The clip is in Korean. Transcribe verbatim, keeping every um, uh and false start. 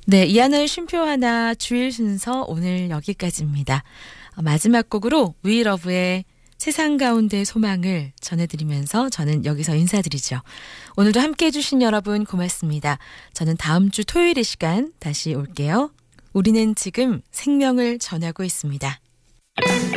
네, 이하나의 쉼표 하나 주일 순서 오늘 여기까지입니다. 마지막 곡으로 위러브의 세상 가운데 소망을 전해드리면서 저는 여기서 인사드리죠. 오늘도 함께해 주신 여러분 고맙습니다. 저는 다음 주 토요일 이 시간 다시 올게요. 우리는 지금 생명을 전하고 있습니다.